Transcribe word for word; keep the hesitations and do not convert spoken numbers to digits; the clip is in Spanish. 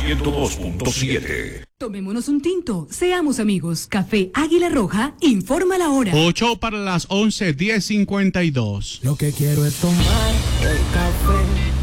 ciento dos punto siete. Tomémonos un tinto, seamos amigos. Café Águila Roja, informa la hora. ocho para las once, diez cincuenta y dos. Lo que quiero es tomar el café